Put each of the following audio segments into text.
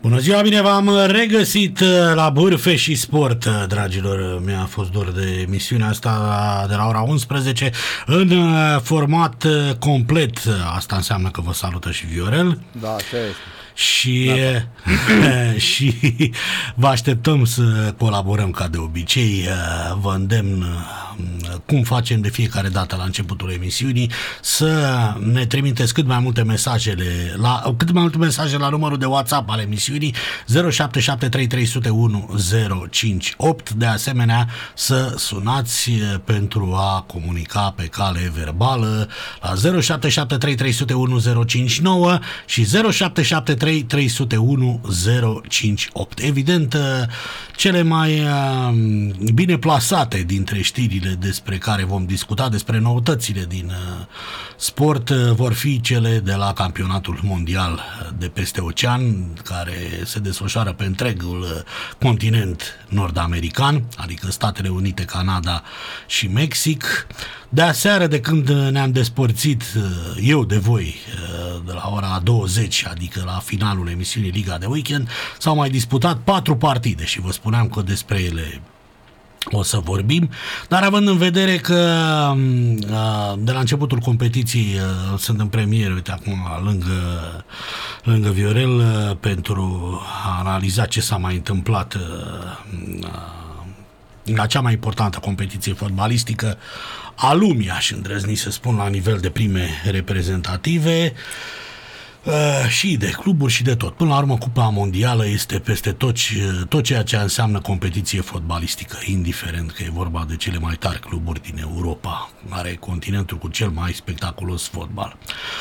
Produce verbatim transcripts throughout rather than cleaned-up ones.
Bună ziua, bine v-am regăsit la Bârfe și Sport, dragilor. Mi-a fost dor de emisiunea asta de la ora unsprezece în format complet. Asta înseamnă că vă salută și Viorel. Da, așa este. Și, și vă așteptăm să colaborăm ca de obicei. Vă îndemn, cum facem de fiecare dată la începutul emisiunii, să ne trimiteți cât mai multe mesajele la, cât mai multe mesaje la numărul de WhatsApp al emisiunii zero șapte șapte trei trei zero unu zero cinci opt. De asemenea, să sunați pentru a comunica pe cale verbală la zero șapte șapte trei trei zero unu zero cinci nouă și zero șapte șapte trei trei zero unu zero cinci opt. Evident, cele mai bine plasate dintre știrile despre care vom discuta, despre noutățile din sport, vor fi cele de la campionatul mondial de peste ocean, care se desfășoară pe întregul continent nord-american, adică Statele Unite, Canada și Mexic. De aseară, de când ne-am despărțit eu de voi de la ora douăzeci, adică la finalul emisiunii Liga de Weekend, s-au mai disputat patru partide și vă spuneam că despre ele o să vorbim, dar având în vedere că de la începutul competiției sunt în premieră, uite acum lângă, lângă Viorel, pentru a analiza ce s-a mai întâmplat la cea mai importantă competiție fotbalistică a lumii, aș îndrăzni să spun, la nivel de prime reprezentative, Uh, și de cluburi și de tot. Până la urmă, Cupa Mondială este peste tot, tot ceea ce înseamnă competiție fotbalistică, indiferent că e vorba de cele mai tari cluburi din Europa, care e continentul cu cel mai spectaculos fotbal.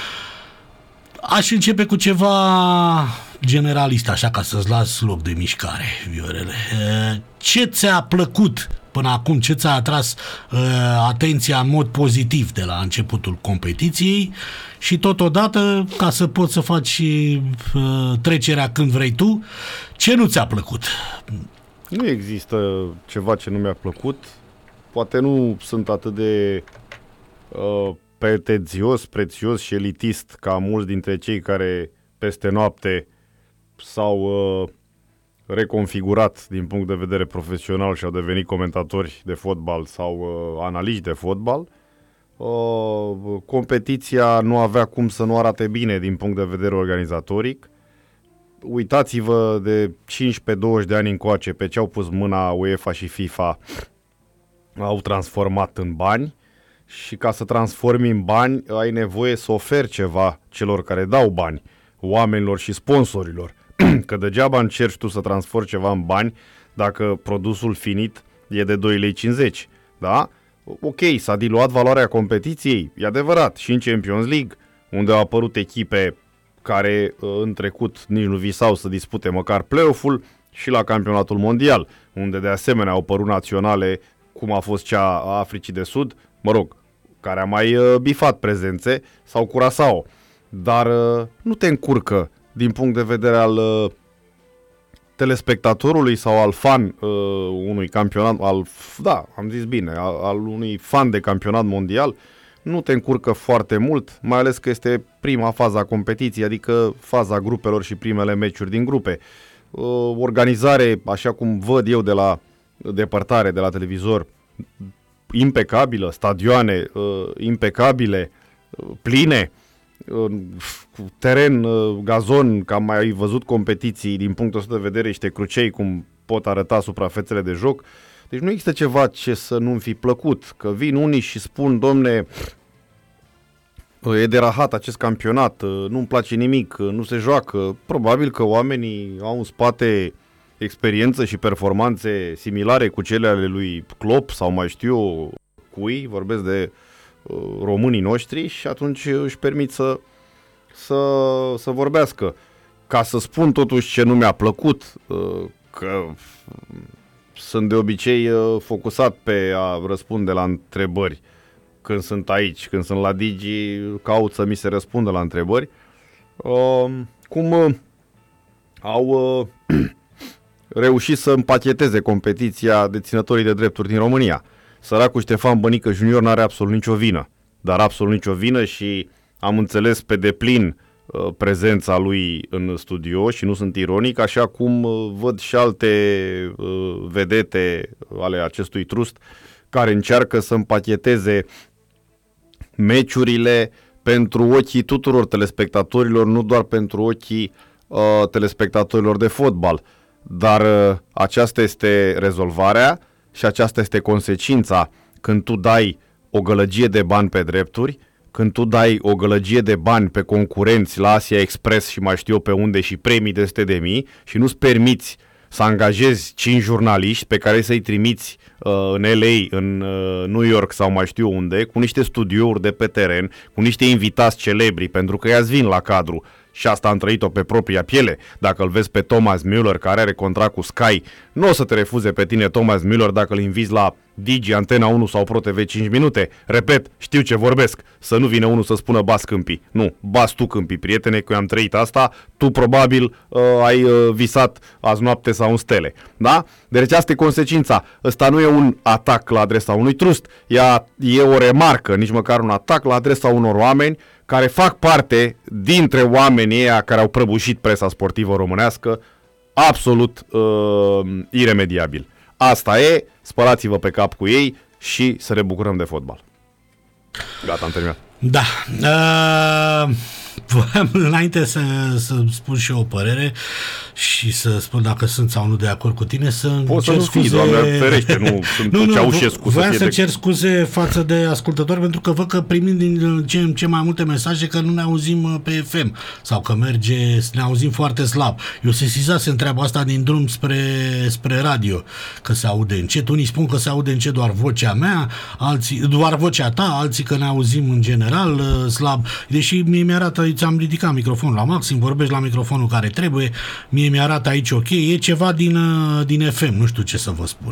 Aș începe cu ceva generalist, așa, ca să-ți las loc de mișcare, Viorele. Uh, ce ți-a plăcut până acum, ce ți-a atras uh, atenția în mod pozitiv de la începutul competiției și totodată, ca să poți să faci uh, trecerea când vrei tu, ce nu ți-a plăcut? Nu există ceva ce nu mi-a plăcut. Poate nu sunt atât de uh, pretențios, prețios și elitist ca mulți dintre cei care peste noapte s-au uh, reconfigurat din punct de vedere profesional și au devenit comentatori de fotbal sau uh, analiști de fotbal. Uh, competiția nu avea cum să nu arate bine din punct de vedere organizatoric. Uitați-vă de cincisprezece douăzeci de ani încoace pe ce au pus mâna UEFA și FIFA, au transformat în bani și ca să transformi în bani ai nevoie să oferi ceva celor care dau bani, oamenilor și sponsorilor. Că degeaba încerci tu să transformi ceva în bani dacă produsul finit e de doi lei cincizeci, da? Ok, s-a diluat valoarea competiției, e adevărat, și în Champions League, unde au apărut echipe care în trecut nici nu visau să dispute măcar play-off-ul, și la campionatul mondial, unde de asemenea au apărut naționale, cum a fost cea a Africii de Sud, mă rog, care a mai bifat prezențe, sau Curaçao, dar nu te încurcă din punct de vedere al uh, telespectatorului sau al fan uh, unui campionat, al, da, am zis bine, al, al unui fan de campionat mondial, nu te încurcă foarte mult, mai ales că este prima fază a competiției, adică faza grupelor și primele meciuri din grupe. Uh, organizare, așa cum văd eu de la depărtare, de la televizor, impecabilă, stadioane uh, impecabile, uh, pline, cu teren, gazon, că am mai văzut competiții din punctul ăsta de vedere, niște crucei cum pot arăta suprafețele de joc. Deci nu există ceva ce să nu-mi fi plăcut. Că vin unii și spun, domne, e de rahat acest campionat, nu-mi place nimic, nu se joacă. Probabil că oamenii au în spate experiență și performanțe similare cu cele ale lui Klopp sau mai știu eu cui, vorbesc de românii noștri, și atunci își permit să, să, să vorbească. Ca să spun totuși ce nu mi-a plăcut, că sunt de obicei focusat pe a răspunde la întrebări când sunt aici, când sunt la Digi, caut să mi se răspundă la întrebări. Cum au reușit să împacheteze competiția deținătorii de drepturi din România. Săracul Ștefan Bănică Junior n-are absolut nicio vină, dar absolut nicio vină, și am înțeles pe deplin prezența lui în studio și nu sunt ironic, așa cum văd și alte vedete ale acestui trust care încearcă să împacheteze meciurile pentru ochii tuturor telespectatorilor, nu doar pentru ochii uh, telespectatorilor de fotbal. Dar uh, aceasta este rezolvarea și aceasta este consecința când tu dai o gălăgie de bani pe drepturi, când tu dai o gălăgie de bani pe concurenți la Asia Express și mai știu eu pe unde și premii de sute de mii și nu-ți permiți să angajezi cinci jurnaliști pe care să-i trimiți uh, în L A, în uh, New York sau mai știu unde, cu niște studiouri de pe teren, cu niște invitați celebri, pentru că ea-ți vin la cadru. Și asta am trăit-o pe propria piele. Dacă îl vezi pe Thomas Müller, care are contract cu Sky, nu o să te refuze pe tine Thomas Müller dacă îl invizi la Digi, Antena unu sau Pro T V cinci minute. Repet, știu ce vorbesc. Să nu vină unul să spună bas câmpii. Nu, bas tu câmpii, prietene, că eu am trăit asta. Tu probabil uh, ai uh, visat azi noapte sau în stele. Da? Deci asta e consecința. Ăsta nu e un atac la adresa unui trust. Ea, e o remarcă, nici măcar un atac la adresa unor oameni care fac parte dintre oamenii ăia care au prăbușit presa sportivă românească absolut uh, iremediabil. Asta e, spălați-vă pe cap cu ei și să ne bucurăm de fotbal. Gata, am terminat. Da. Uh, voiam înainte să, să spun și eu o părere și să spun dacă sunt sau nu de acord cu tine, să Poți să nu scuze... fii, Doamne ferește, nu sunt nu, nu, Ceaușescu. voiam să, să de... cer scuze față de ascultători pentru că văd că primim din ce în ce mai multe mesaje că nu ne auzim pe F M sau că merge, ne auzim foarte slab. Eu sesizasem treaba asta din drum spre, spre radio, că se aude încet. Unii spun că se aude încet doar vocea mea, alții, doar vocea ta, alții că ne auzim în general slab. Deși mie mi-arată, ți-am ridicat microfonul la maxim, vorbești la microfonul care trebuie, mie mi-arată aici ok, e ceva din, din F M, nu știu ce să vă spun.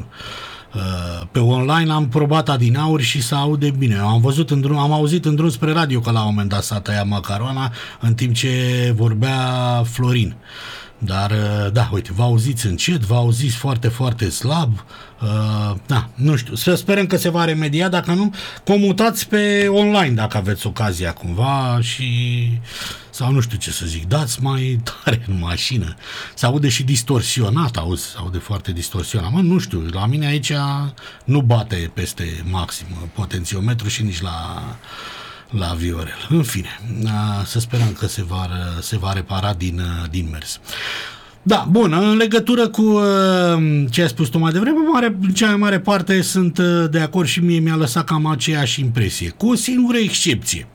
Pe online am probat adinauri și se aude bine. Am văzut în drum, am auzit în drum spre radio că la un moment dat s-a tăiat macaroana în timp ce vorbea Florin. Dar, da, uite, vă auziți încet, vă auziți foarte, foarte slab. Uh, da, nu știu, să sperăm că se va remedia, dacă nu, comutați pe online dacă aveți ocazia cumva și, sau nu știu ce să zic, dați mai tare în mașină. Se aude și distorsionat, auzi, se aude foarte distorsionat. Mă, nu știu, la mine aici nu bate peste maxim potențiometru și nici la... la Viorel. În fine, să sperăm că se va, se va repara din, din mers. Da, bun, în legătură cu ce ai spus tu mai devreme, mare, cea mai mare parte sunt de acord și mie mi-a lăsat cam aceeași impresie, cu o singură excepție.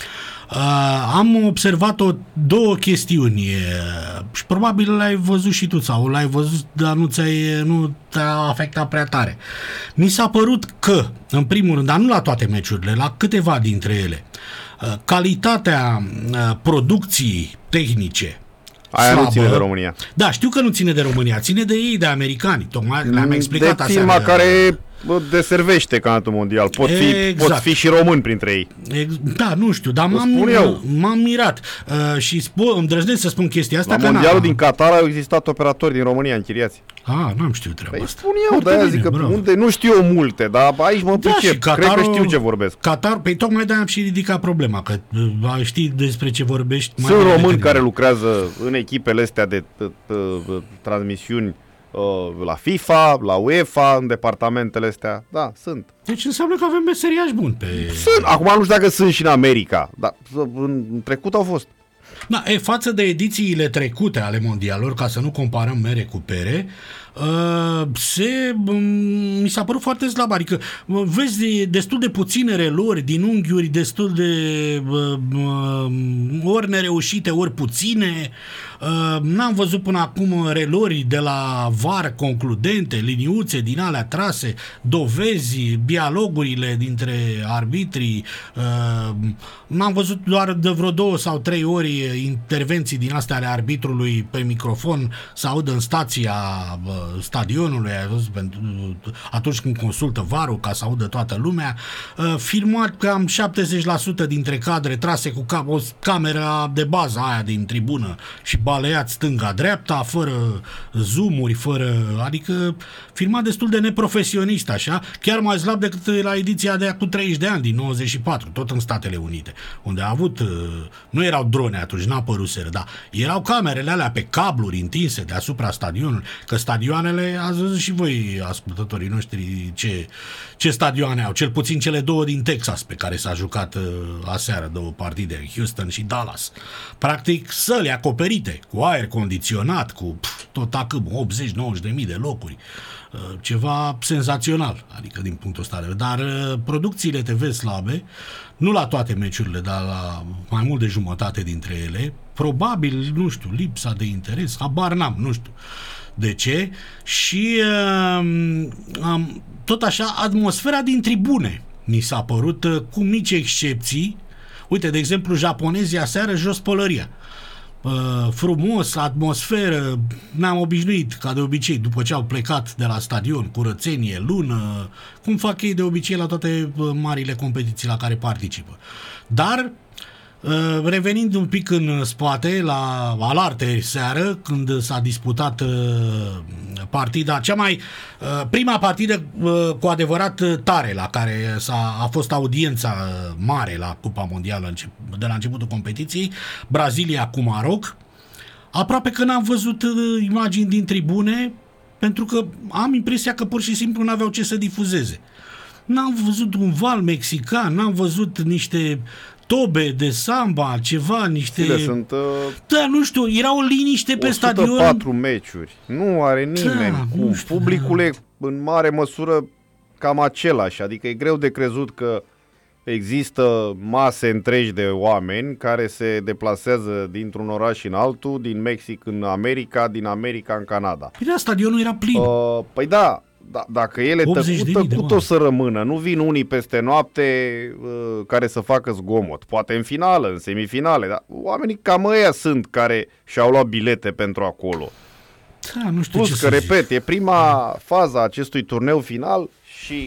Uh, am observat o, două chestiuni uh, și probabil l-ai văzut și tu sau l-ai văzut, dar nu, ți-ai, nu te-a afectat prea tare. Mi s-a părut că, în primul rând, dar nu la toate meciurile, la câteva dintre ele, uh, calitatea uh, producției tehnice aia slabă. Nu ține de România. Da, știu că nu ține de România, ține de ei, de americani. Tocmai le-am explicat de aseară. firma care deservește campionatul mondial. Pot fi, exact. Pot fi și români printre ei. Da, nu știu, dar m-am, m-am mirat. Uh, și spo- îndrăznesc să spun chestia asta. La că mondialul din Qatar au existat operatori din România închiriați. Ah, n-am știut treaba păi asta. Spun eu, de aia zic că unde, nu știu eu multe, dar aici mă da, pricep. Qatarul, cred că știu ce vorbesc. Qatar, păi tocmai de-aia am și ridicat problema, că știi despre ce vorbești. Sunt români care lucrează în echipele astea de transmisiuni la FIFA, la UEFA, în departamentele astea. Da, sunt. Deci înseamnă că avem meseriași buni pe... Sunt. Acum nu știu dacă sunt și în America, dar în trecut au fost. Da, e, față de edițiile trecute ale mondialelor, ca să nu comparăm mere cu pere, uh, se, um, mi s-a părut foarte slab, adică uh, vezi de, destul de puține relori din unghiuri, destul de uh, uh, ori nereușite, ori puține. Uh, n-am văzut până acum relori de la V A R concludente, liniuțe din alea trase, dovezi, dialogurile dintre arbitrii. Uh, n-am văzut doar de vreo două sau trei ori intervenții din astea ale arbitrului pe microfon să audă în stația uh, stadionului, atunci când consultă V A R-ul ca să audă toată lumea. Uh, filmat cam șaptezeci la sută dintre cadre trase cu cam o camera de bază aia din tribună și baleat stânga-dreapta, fără zoom-uri, fără... adică filmat destul de neprofesionist, așa, chiar mai slab decât la ediția de acum treizeci de ani, din nouăzeci și patru, tot în Statele Unite, unde a avut... nu erau drone atunci atunci n-apăruseră, da. Erau camerele alea pe cabluri întinse deasupra stadionului, că stadioanele, ați văzut și voi, ascultătorii noștri, ce, ce stadioane au, cel puțin cele două din Texas pe care s-a jucat uh, aseară, două partide, Houston și Dallas. Practic, săli acoperite, cu aer condiționat, cu pf, tot acum optzeci nouăzeci de mii de locuri. Ceva senzațional, adică din punctul ăsta de vedere. Dar producțiile T V slabe, nu la toate meciurile, dar la mai mult de jumătate dintre ele, probabil, nu știu, lipsa de interes, habar n-am, nu știu de ce, și um, tot așa, atmosfera din tribune mi s-a părut, cu mici excepții. Uite, de exemplu, japonezii aseară jos pălăria. Uh, frumos, atmosferă, ne-am obișnuit, ca de obicei, după ce au plecat de la stadion, curățenie, lună, cum fac ei de obicei la toate uh, marile competiții la care participă. Dar, uh, revenind un pic în spate, la alaltă seară, când s-a disputat uh, partida, cea mai, uh, prima partidă uh, cu adevărat tare, la care s-a, a fost audiența mare la Cupa Mondială de la începutul competiției, Brazilia cu Maroc, aproape că n-am văzut uh, imagini din tribune, pentru că am impresia că pur și simplu n-aveau ce să difuzeze. N-am văzut un val mexican, n-am văzut niște tobe de samba, ceva, niște... Stile sunt... Uh, da, nu știu, era o liniște pe stadion. o sută patru meciuri. Nu are nimeni. Da, cu nu știu, publicul da. e în mare măsură cam același. Adică e greu de crezut că există mase întregi de oameni care se deplasează dintr-un oraș în altul, din Mexic în America, din America în Canada. Păi da, stadionul era plin. Uh, păi da, da, dacă ele tăcut, tăcut o să rămână. Nu vin unii peste noapte uh, care să facă zgomot. Poate în finală, în semifinale, dar oamenii cam ăia sunt care și-au luat bilete pentru acolo. Da, nu știu Plus ce că, să repet, zic. e prima fază a acestui turneu final și